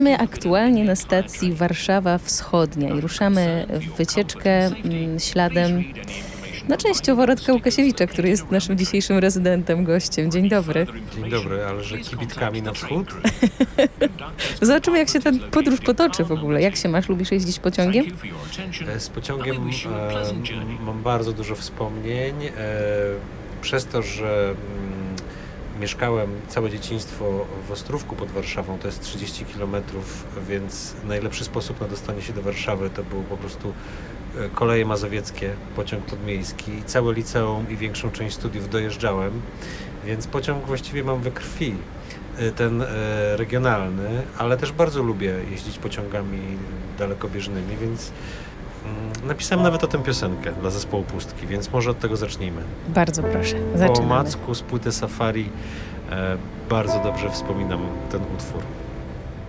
My aktualnie na stacji Warszawa Wschodnia i ruszamy w wycieczkę śladem częściowo Radka Łukasiewicza, który jest naszym dzisiejszym rezydentem, gościem. Dzień dobry. Dzień dobry, ale że kibitkami na wschód? Zobaczymy, jak się ta podróż potoczy w ogóle. Jak się masz? Lubisz jeździć pociągiem? Z pociągiem mam bardzo dużo wspomnień. Przez to, że mieszkałem całe dzieciństwo w Ostrówku pod Warszawą, to jest 30 km, więc najlepszy sposób na dostanie się do Warszawy to był po prostu koleje mazowieckie, pociąg podmiejski i całe liceum i większą część studiów dojeżdżałem, więc pociąg właściwie mam we krwi, ten regionalny, ale też bardzo lubię jeździć pociągami dalekobieżnymi, więc napisałem nawet o tym piosenkę dla zespołu Pustki, więc może od tego zacznijmy. Bardzo proszę, Po zaczynamy. omacku z płyty Safari bardzo dobrze wspominam ten utwór.